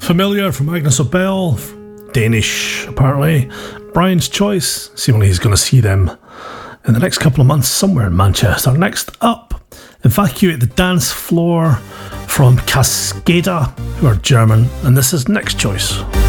Familiar from Agnes Obel, Danish apparently. Brian's Choice, seemingly he's going to see them in the next couple of months somewhere in Manchester. Next up, Evacuate the Dance Floor from Cascada, who are German, and this is Next Choice.